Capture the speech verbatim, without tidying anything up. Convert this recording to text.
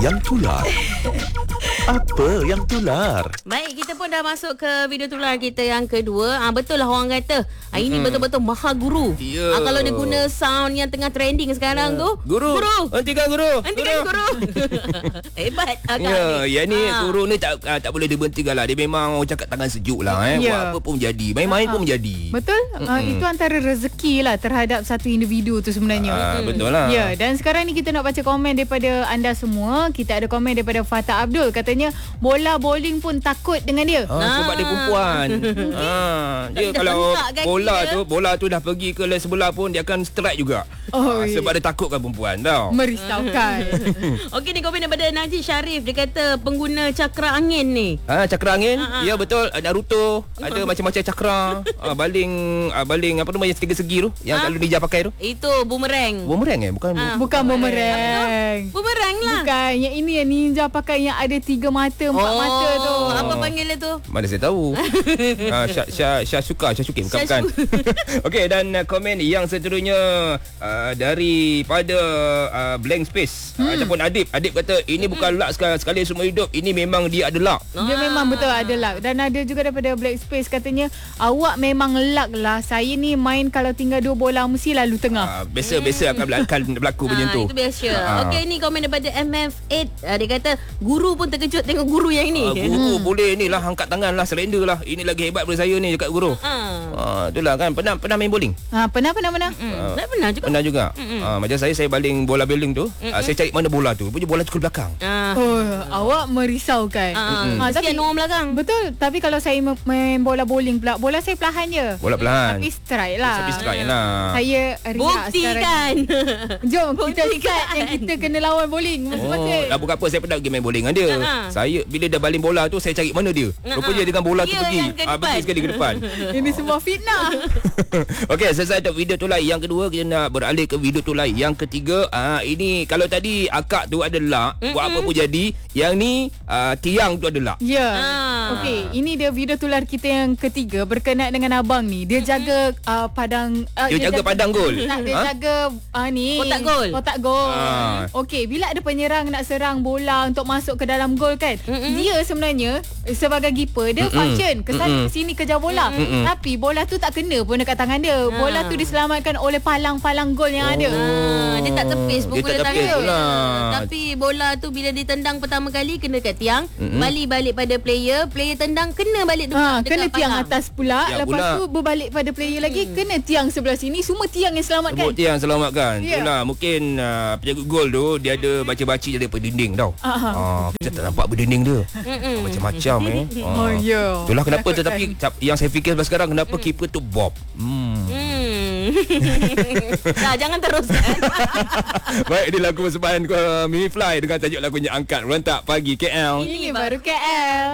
Yang tular. Apa yang tular? Baik, kita pun dah masuk ke video tular kita yang kedua. Ah, betul lah orang kata. Ah, ini hmm. betul-betul maha guru. Ya. Ah, kalau dia guna sound yang tengah trending sekarang ya. tu. Guru. Guru. Hentikan guru. Hentikan guru. Hebat akak Ya, ni. yang ni Ah. guru ni tak ah, tak boleh dibentikan lah. Dia memang orang cakap tangan sejuk lah eh. Ya. Buat apa pun menjadi. Main-main pun menjadi. Betul? Uh, itu antara rezeki lah terhadap satu individu tu sebenarnya. Ah, betul lah. Ya, dan sekarang ni kita nak baca komen daripada anda semua. Kita ada komen daripada Fatah Abdul. Katanya, bola bowling pun takut dengan dia. Ah, sebab dia perempuan. ah, dia Tapi dah kalau sentak kaki bola dia. tu bola tu dah pergi ke line sebelah pun dia akan strike juga. Oh, ah, ya. sebab dia takutkan perempuan tau. Merisaukan. Okey, ni komen daripada Najib Sharif. Dia kata pengguna cakra angin ni. Ha, cakra angin. Ah, ah. Ya betul. Naruto ada macam-macam cakra. ah, baling ah, baling apa nama yang tiga segi tu yang Ah. kalau ninja pakai tu. Itu boomerang. Boomerang eh bukan. Ah. Bukan bumerang. Boomerang lah. Bukan. Yang ini yang ninja pakai yang ada tiga mata, empat oh, mata tu. Apa panggil dia tu? Mana saya tahu. ah, Syah Syah Syah suka Syah Syukim bukan Syah bukan. Okey, dan uh, komen yang seterusnya uh, daripada uh, Blank Space hmm. uh, ataupun Adib. Adib kata ini hmm. bukan luck sekali, sekali semua hidup. Ini memang dia ada luck. Dia memang betul ada luck. Dan ada juga daripada Black Space katanya, awak memang luck lah. Saya ni main kalau tinggal dua bola mesti lalu tengah. Uh, biasa-biasa akan berlaku, berlaku macam tu. Itu biasa. Ah. Okey, ni komen daripada M F lapan. Uh, dia kata guru pun terkejut tengok guru yang ini. Uh, guru hmm. boleh ni lah, angkat tangan lah, surrender lah. Ini lagi hebat daripada saya ni, cakap guru. Ah. Uh, itulah kan. Pernah pernah main bowling? Ha, pernah, pernah, pernah. Hmm. Uh, pernah juga. Pernah juga. Uh, macam saya, saya baling bola bowling tu. Uh, saya cari mana bola tu. Punya bola tu ke belakang. Ah. Oh, awak merisaukan. Ah. Ha, Tapi orang belakang. betul. Tapi kalau saya main bola bowling pula, bola saya perlahan je. Bola perlahan. Tapi strike lah. Tapi strike lah. Saya riak sekarang. Buktikan. Jom kita Buktikan. start yang kita kena lawan bowling masing-masing. Oh, dah bukan apa, saya pernah pergi main bowling dengan dia. Ha. Saya bila dah baling bola tu, saya cari mana dia. Rupanya dengan bola tu Dia pergi. yang ke Ah, pergi depan. sekali ke depan. Ini semua fitnah. Okey, selesai untuk video tulai yang kedua, kita nak beralih ke video tulai yang ketiga. Ah, ini kalau tadi akak tu ada luck, buat apa pun jadi. Yang ni ah, tiang tu ada luck. Ya. Ah. Okey, ini dia video tular kita yang ketiga berkenaan dengan abang ni. Dia jaga uh, padang uh, Dia jaga padang gol. Tak, dia Ha? jaga uh, ni Kotak gol. Kotak gol. Ah. Okey, bila ada penyerang nak serang bola untuk masuk ke dalam gol kan. Mm-mm. Dia sebenarnya sebagai keeper dia Mm-mm. function ke sana Mm-mm. ke sini kejar bola. Mm-mm. Tapi bola tu tak kena pun dekat tangan dia. Bola tu diselamatkan oleh palang-palang gol yang ada. Ah, dia tak tepis pun Dia tak guna tepis tangan. pula. Tapi bola tu bila ditendang pertama kali kena dekat tiang, Mm-mm. balik-balik pada player, player tendang kena balik tu Ha, dekat kena tiang palang. atas pula. Tiang Lepas pula. tu berbalik pada player lagi, kena tiang sebelah sini. Semua tiang yang selamatkan. Sebut tiang selamatkan. Ya. Itulah mungkin uh, penjaga gol tu dia ada baca-baca daripada dinding tau. Aha. Ah, kita tak nampak berdinding dia. Ah, macam-macam eh. Ah. Oh, ya. Itulah kenapa Takutkan. tetapi cap- yang saya fikir sampai sekarang kenapa keeper tu Bob. Hmm. Hmm. Dah, jangan teruskan. Baik, ini lagu persembahan uh, Mimi Fly dengan tajuk lagunya Angkat Rentak Pagi K L. Ini baru K L.